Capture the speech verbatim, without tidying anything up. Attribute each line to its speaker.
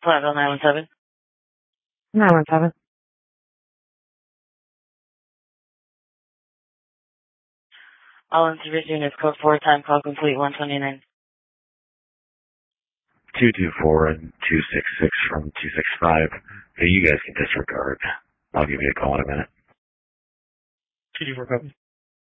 Speaker 1: Platteville nine one seven.
Speaker 2: nine one seven.
Speaker 1: All in service units, code four, time call complete, one twenty-nine.
Speaker 3: two two four and two six six from two six five. So you guys can disregard. I'll give you a call in a minute.
Speaker 4: two two four copy.